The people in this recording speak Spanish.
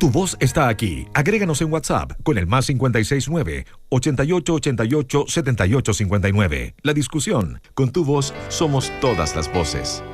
Tu voz está aquí. Agréganos en WhatsApp con el +569 8888 7859. La discusión. Con tu voz somos todas las voces.